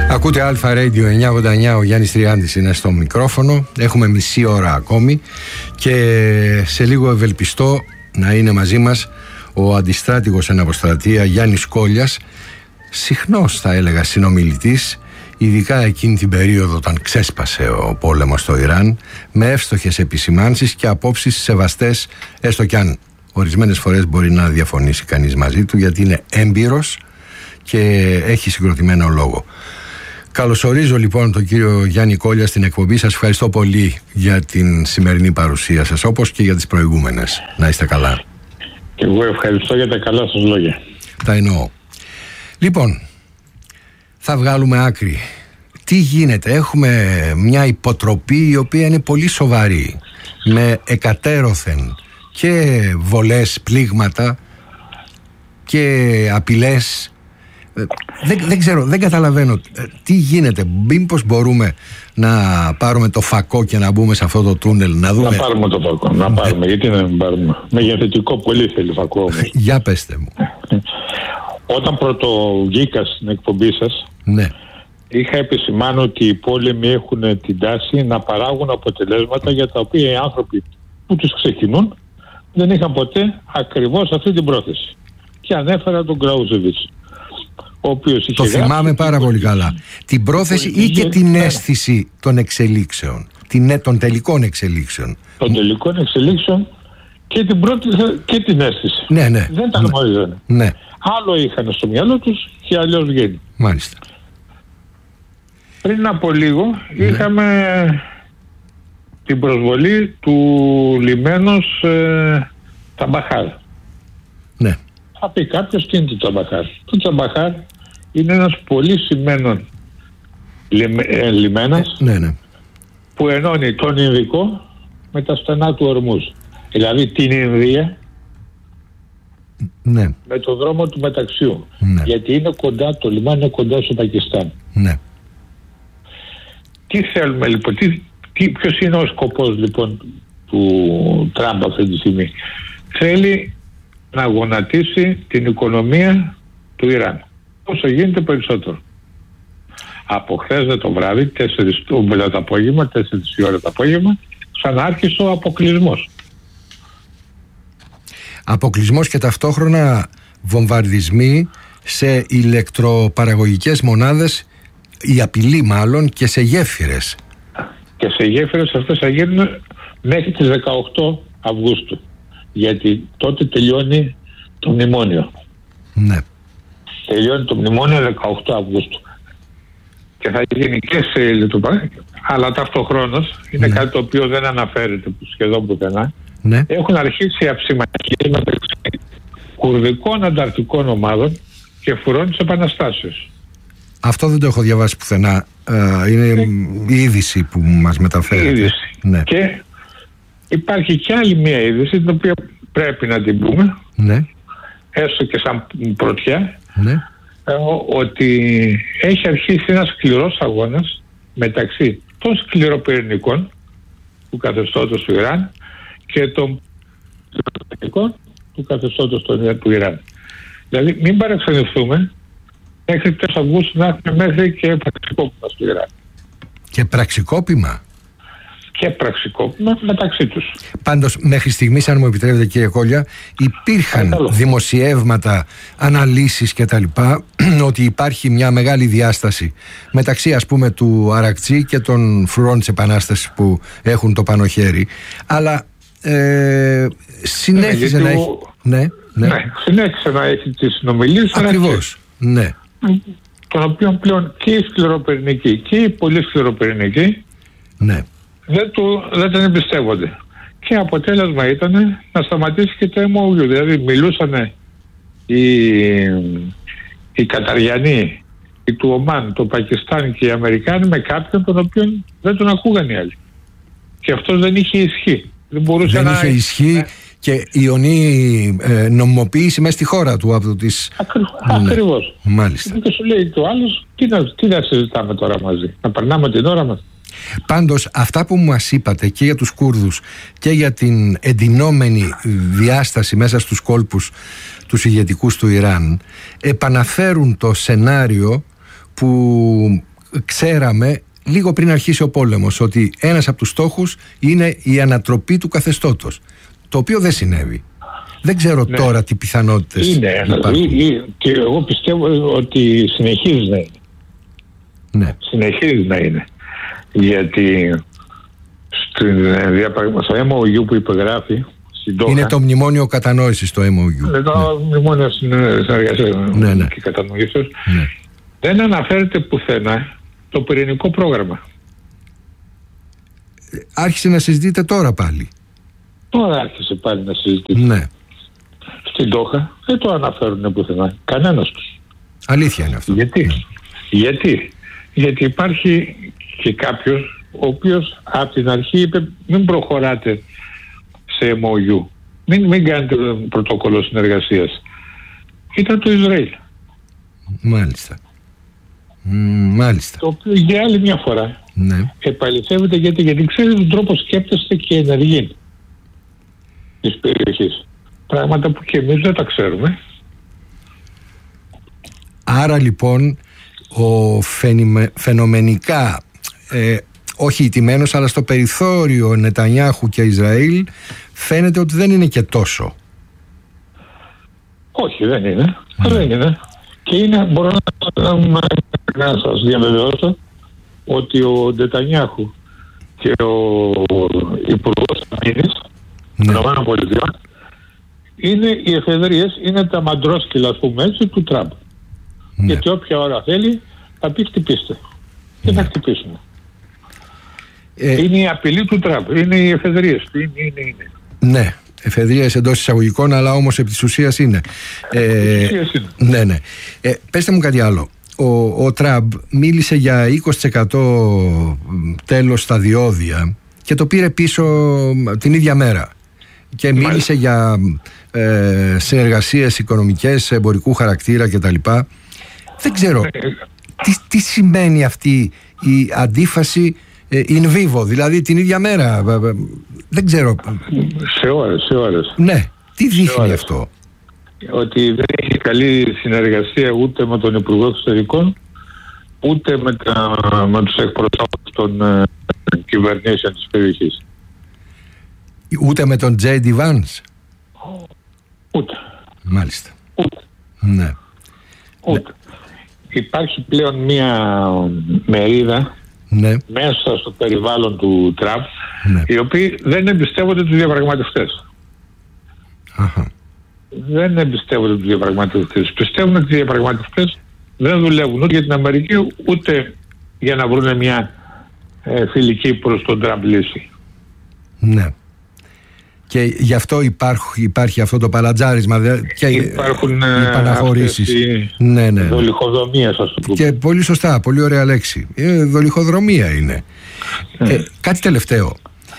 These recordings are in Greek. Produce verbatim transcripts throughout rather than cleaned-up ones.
Ακούτε Αλφα Radio εννιακόσια ογδόντα εννιά, ο Γιάννης Τριάντης είναι στο μικρόφωνο. Έχουμε μισή ώρα ακόμη και σε λίγο ευελπιστώ να είναι μαζί μας ο αντιστράτηγος εν αποστρατεία Γιάννης Κόλιας, συχνός θα έλεγα συνομιλητής, ειδικά εκείνη την περίοδο όταν ξέσπασε ο πόλεμος στο Ιράν, με εύστοχες επισημάνσεις και απόψεις σεβαστές, έστω κι αν ορισμένες φορές μπορεί να διαφωνήσει κανείς μαζί του, γιατί είναι έμπειρος και έχει συγκροτημένο λόγο. Καλωσορίζω λοιπόν τον κύριο Γιάννη Κόλια στην εκπομπή. Σας ευχαριστώ πολύ για την σημερινή παρουσία σας, όπως και για τις προηγούμενες. Να είστε καλά. Και εγώ ευχαριστώ για τα καλά σας λόγια. Τα εννοώ. Λοιπόν, θα βγάλουμε άκρη. Τι γίνεται? Έχουμε μια υποτροπή η οποία είναι πολύ σοβαρή, με εκατέρωθεν και βολές, πλήγματα και απειλές. Δεν, δεν ξέρω, δεν καταλαβαίνω τι γίνεται. Μήπως μπορούμε να πάρουμε το φακό και να μπούμε σε αυτό το τούνελ, να δούμε. Να πάρουμε το φακό, να πάρουμε. Γιατί να μην πάρουμε? Μεγεθυντικό πολύ θέλει φακό όμως. Για πέστε μου. Όταν πρώτο βγήκα στην εκπομπή σας, ναι, είχα επισημάνει ότι οι πόλεμοι έχουν την τάση να παράγουν αποτελέσματα για τα οποία οι άνθρωποι που τους ξεκινούν δεν είχαν ποτέ ακριβώς αυτή την πρόθεση. Και ανέφερα τον Γκράουζεβιτς, ο οποίος είχε το θυμάμαι γράψει πάρα πολύ καλά. Την πρόθεση ή και την αίσθηση των εξελίξεων, την, των τελικών εξελίξεων. Των τελικών εξελίξεων και την, πρώτη, και την αίσθηση. Ναι, ναι. Δεν τα γνωρίζανε. Ναι. Άλλο είχαν στο μυαλό τους και αλλιώς βγαίνει. Μάλιστα. Πριν από λίγο ναι. είχαμε την προσβολή του λιμένος ε, Τσαμπαχάρ. Ναι. Θα πει κάποιος τι είναι το Τσαμπαχάρ. Το Τσαμπαχάρ είναι ένας πολύ σημαίνον ε, λιμένας ε, ναι, ναι. που ενώνει τον Ινδικό με τα στενά του Ορμούζ. Δηλαδή την Ινδία ναι. με το δρόμο του μεταξιού. Ναι. Γιατί είναι κοντά, το λιμάνι είναι κοντά στο Πακιστάν. Ναι. Τι θέλουμε λοιπόν, τι, τι, ποιος είναι ο σκοπός λοιπόν του Τραμπ αυτή τη στιγμή? Θέλει να γονατίσει την οικονομία του Ιράν όσο γίνεται περισσότερο. Από χθες το βράδυ, τέσσερις το απόγευμα, τέσσερις η ώρα το απόγευμα, ξανάρχισε ο αποκλεισμός. Αποκλεισμός και ταυτόχρονα βομβαρδισμοί σε ηλεκτροπαραγωγικές μονάδες, η απειλή μάλλον, και σε γέφυρες. Και σε γέφυρες αυτές θα γίνουν μέχρι τις δεκαοκτώ Αυγούστου. Γιατί τότε τελειώνει το μνημόνιο. Ναι. Τελειώνει το μνημόνιο δεκαοκτώ Αυγούστου. Και θα γίνει και σε ηλεκτροπαραγωγικές. Αλλά ταυτοχρόνως είναι ναι. κάτι το οποίο δεν αναφέρεται σχεδόν πουθενά. Ναι. Έχουν αρχίσει αψημαχίες μεταξύ κουρδικών ανταρτικών ομάδων και φουρών της Επαναστάσεως. Αυτό δεν το έχω διαβάσει πουθενά. Ε, είναι ε, η είδηση που μας μεταφέρεται. Είδηση. Ναι. Και υπάρχει και άλλη μια είδηση την οποία πρέπει να την πούμε, ναι. έστω και σαν πρωτιά, ναι. ε, ότι έχει αρχίσει ένας σκληρός αγώνας μεταξύ των σκληροπυρηνικών του καθεστώτος του Ιράν και των σκληροπυρηνικών του καθεστώτος του Ιράν. Δηλαδή μην παραξενευτούμε, μέχρι τέλος Αυγούστου να έχουμε μέχρι και πραξικόπημα στο Ιράν. Και πραξικόπημα. Και πραξικόπημα μεταξύ τους. Πάντως μέχρι στιγμής, αν μου επιτρέπετε κύριε Κόλια, υπήρχαν Ά, δημοσιεύματα, αναλύσεις και τα λοιπά, ότι υπάρχει μια μεγάλη διάσταση μεταξύ ας πούμε του Αρακτσί και των φρουρών της Επανάστασης που έχουν το πάνω χέρι. Αλλά ε, συνέχιζε ναι, να έχει... Ο... Ναι, ναι. ναι, συνέχισε να έχει τις συνομιλίες. Ακριβώς, ναι. Τον οποίο πλέον και οι σκληροπυρηνικοί και οι πολύ σκληροπυρηνικοί ναι. δεν, του, δεν τον εμπιστεύονται. Και αποτέλεσμα ήταν να σταματήσει και το εμ ο γιου. Δηλαδή μιλούσαν οι, οι Καταριανοί, οι του Ομάν, το Πακιστάν και οι Αμερικάνοι με κάποιον τον οποίο δεν τον ακούγαν οι άλλοι. Και αυτός δεν είχε ισχύ. Δεν μπορούσε δεν να... είχε ισχύ ναι. και ιονή ε, νομιμοποίηση μέσα στη χώρα του από τις... Ακρι... ναι. Ακριβώς. Μάλιστα. Και σου λέει το άλλος, τι να, τι να συζητάμε τώρα μαζί, να περνάμε την ώρα μας. Πάντως αυτά που μας είπατε και για τους Κούρδους και για την εντυνόμενη διάσταση μέσα στους κόλπους τους ηγετικούς του Ιράν επαναφέρουν το σενάριο που ξέραμε λίγο πριν αρχίσει ο πόλεμος ότι ένας από τους στόχους είναι η ανατροπή του καθεστώτος, το οποίο δεν συνέβη. Δεν ξέρω ναι. τώρα τι πιθανότητες είναι, υπάρχουν. Είναι, και εγώ πιστεύω ότι συνεχίζει να είναι. Ναι. Συνεχίζει να είναι. Γιατί στο εμ ο γιου που υπεγράφει στην Ντόχα, είναι το μνημόνιο κατανόησης το εμ ο γιου. Είναι το ναι. μνημόνιο συνεργασίας ναι, ναι. και κατανοήσεως. Ναι. Δεν αναφέρεται πουθενά το πυρηνικό πρόγραμμα. Άρχισε να συζητείτε τώρα πάλι. Τώρα άρχισε πάλι να συζητείτε. Ναι. Στην Ντόχα δεν το αναφέρουν πουθενά. Κανένας τους. Αλήθεια είναι αυτό. Γιατί? Ναι. Γιατί? Γιατί υπάρχει και κάποιος ο οποίος από την αρχή είπε μην προχωράτε σε εμ ο γιου. Μην, μην κάνετε πρωτόκολλο συνεργασίας. Ήταν το Ισραήλ. Μάλιστα. Μάλιστα. Το οποίο για άλλη μια φορά ναι. επαληθεύεται γιατί, γιατί ξέρει τον τρόπο σκέπτεστε και ενεργεί της περιοχής. Πράγματα που και εμείς δεν τα ξέρουμε. Άρα λοιπόν ο φαινιμε, φαινομενικά ε, όχι ηττημένος αλλά στο περιθώριο Νετανιάχου και Ισραήλ φαίνεται ότι δεν είναι και τόσο. Όχι, δεν είναι. Mm. Δεν είναι. Και είναι, μπορώ να, να, να σας διαβεβαιώσω ότι ο Νετανιάχου και ο Υπουργός Αμήνης των ΗΠΑ είναι οι εφεδρείες, είναι τα μαντρόσκυλα, ας πούμε έτσι, του Τραμπ. Ναι. Γιατί όποια ώρα θέλει θα πει χτυπήστε. Και ναι. θα χτυπήσουν. Ε... Είναι η απειλή του Τραμπ, είναι οι εφεδρείες του, είναι, είναι, είναι. Ναι. Εφεδρείες εντός εισαγωγικών, αλλά όμως επί της ουσίας είναι. Ε, ουσίας είναι. Ναι, ναι. Ε, πέστε μου κάτι άλλο. Ο, ο Τραμπ μίλησε για είκοσι τοις εκατό τέλος στα διόδια και το πήρε πίσω την ίδια μέρα. Και μίλησε Μάλιστα. για ε, συνεργασίες οικονομικές, εμπορικού χαρακτήρα κτλ. Δεν ξέρω. τι, τι σημαίνει αυτή η αντίφαση in vivo, δηλαδή την ίδια μέρα. Δεν ξέρω. Σε ώρες, σε ώρες. Ναι, τι δείχνει ώρες. αυτό? Ότι δεν έχει καλή συνεργασία ούτε με τον Υπουργό Εξωτερικών, ούτε με, τα, με τους εκπροσώπους των ε, κυβερνήσεων της περιοχής. Ούτε με τον Τζέι Ντι Vance? Ούτε. Μάλιστα. Ούτε. Ναι. Ούτε. Ναι. Υπάρχει πλέον μία μερίδα ναι. μέσα στο περιβάλλον του Τραμπ, ναι. οι οποίοι δεν εμπιστεύονται τους διαπραγματευτές. Αχα. Δεν εμπιστεύονται τους διαπραγματευτές. Πιστεύουν ότι οι διαπραγματευτές δεν δουλεύουν ούτε για την Αμερική, ούτε για να βρουν μια ε, φιλική προς τον Τραμπ λύση. Ναι. Και γι' αυτό υπάρχει, υπάρχει αυτό το παλατζάρισμα και υπάρχουν οι παναχωρήσεις. Ναι, ναι. Δολιχοδρομία, ας το πούμε. Και πολύ σωστά, πολύ ωραία λέξη. Ε, δολιχοδρομία είναι. Ναι. Ε, κάτι τελευταίο.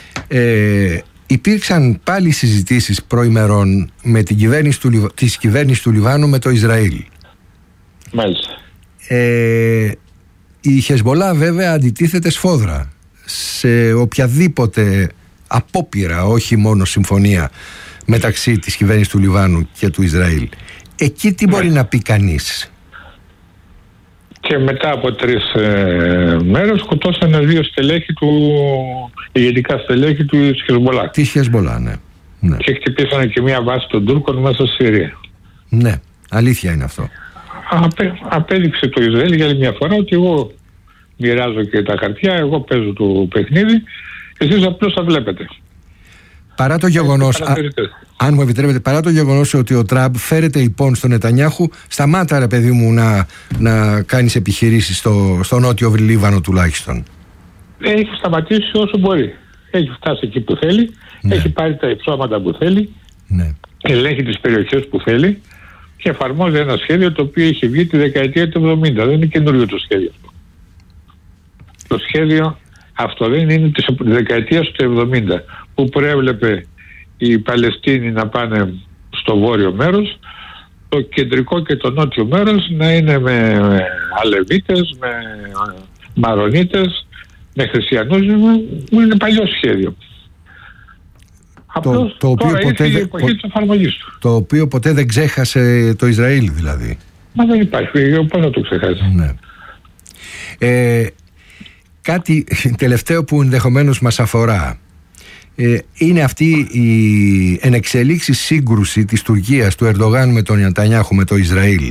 Ε, υπήρξαν πάλι συζητήσεις προημερών με την κυβέρνηση του, της κυβέρνησης του Λιβάνου με το Ισραήλ. Μάλιστα. Ε, η Χεσμολά βέβαια αντιτίθεται σφόδρα σε οποιαδήποτε απόπειρα, όχι μόνο συμφωνία μεταξύ της κυβέρνησης του Λιβάνου και του Ισραήλ. Εκεί τι μπορεί ναι. να πει κανείς? Και μετά από τρεις ε, μέρες σκοτώσανε δύο στελέχη του, ηγετικά στελέχη του Χεσμολά. Της Χεσμολά, ναι. ναι. Και χτυπήσανε και μια βάση των Τούρκων μέσα στη Συρία. Ναι, αλήθεια είναι αυτό. Απέ, απέδειξε το Ισραήλ για άλλη μια φορά ότι εγώ μοιράζω και τα χαρτιά, εγώ παίζω το παιχνίδι, εσείς απλώς θα βλέπετε. Παρά το γεγονός, α, αν μου επιτρέπετε, παρά το γεγονός ότι ο Τραμπ φέρεται λοιπόν στον Νετανιάχου, σταμάτα ρε παιδί μου να, να κάνεις επιχειρήσεις στο, στο νότιο Λίβανο τουλάχιστον. Έχει σταματήσει όσο μπορεί. Έχει φτάσει εκεί που θέλει, ναι. έχει πάρει τα υψώματα που θέλει, ναι. ελέγχει τις περιοχές που θέλει και εφαρμόζει ένα σχέδιο το οποίο είχε βγει τη δεκαετία του εβδομήντα. Δεν είναι καινούριο το σχέδιο αυτό. Το σχέδιο αυτό δεν είναι της δεκαετίας του εβδομήντα που προέβλεπε οι Παλαιστίνοι να πάνε στο βόρειο μέρος, το κεντρικό και το νότιο μέρος να είναι με Αλεβίτες, με Μαρονίτες, με Χριστιανούς. Είναι παλιό σχέδιο. Το, το, οποίο ποτέ, η εποχή της εφαρμογής του. Το οποίο ποτέ δεν ξέχασε το Ισραήλ δηλαδή. Μα δεν υπάρχει, πώς να το ξεχάσει. Ναι. Ε, κάτι τελευταίο που ενδεχομένως μας αφορά ε, είναι αυτή η ενεξελίξη σύγκρουση της Τουρκίας, του Ερντογάν με τον Νετανιάχου, με το Ισραήλ,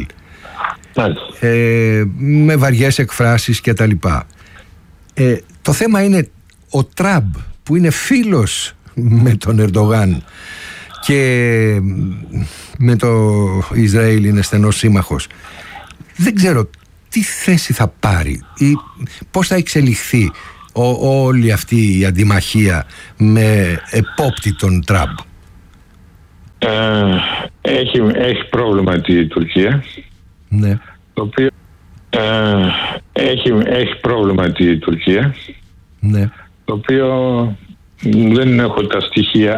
ε, με βαριές εκφράσεις και τα λοιπά. Ε, το θέμα είναι ο Τραμπ, που είναι φίλος με τον Ερντογάν και με το Ισραήλ είναι στενός σύμμαχος. Δεν ξέρω τι θέση θα πάρει ή πώς θα εξελιχθεί ο, όλη αυτή η αντιμαχία με επόπτη τον Τραμπ. Ε, έχει, έχει πρόβλημα η Τουρκία. Ναι. Το οποίο ε, έχει, έχει πρόβλημα η Τουρκία. Ναι. Το οποίο δεν έχω τα στοιχεία